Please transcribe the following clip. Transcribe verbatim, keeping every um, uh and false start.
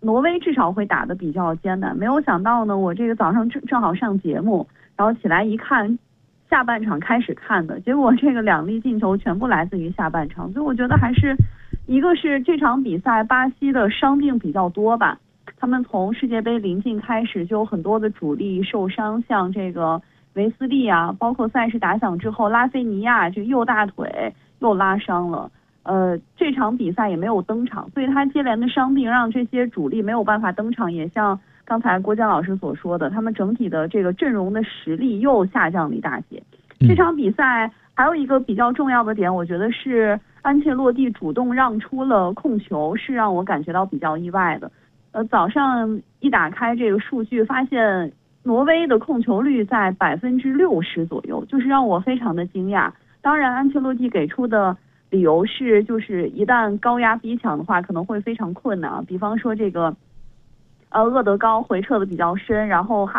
挪威至少会打得比较艰难。没有想到呢，我这个早上正正好上节目，然后起来一看，下半场开始看的，结果这个两粒进球全部来自于下半场，所以我觉得还是一个是这场比赛巴西的伤病比较多吧。他们从世界杯临近开始就有很多的主力受伤，像这个维斯利啊，包括赛事打响之后，拉菲尼亚这右大腿又拉伤了，呃，这场比赛也没有登场，所以他接连的伤病让这些主力没有办法登场，也像刚才郭江老师所说的，他们整体的这个阵容的实力又下降了一大截。这场比赛还有一个比较重要的点，我觉得是安切洛蒂主动让出了控球，是让我感觉到比较意外的。呃，早上一打开这个数据，发现挪威的控球率在百分之六十左右，就是让我非常的惊讶。当然，安切洛蒂给出的理由是，就是一旦高压逼抢的话，可能会非常困难。比方说这个，呃，厄德高回撤的比较深，然后哈。